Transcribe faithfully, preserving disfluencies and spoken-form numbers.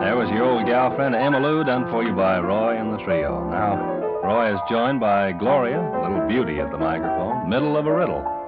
There was your old gal friend Emmylou, done for you by Roy and the trio. Now, Roy is joined by Gloria, little beauty at the microphone, middle of a riddle.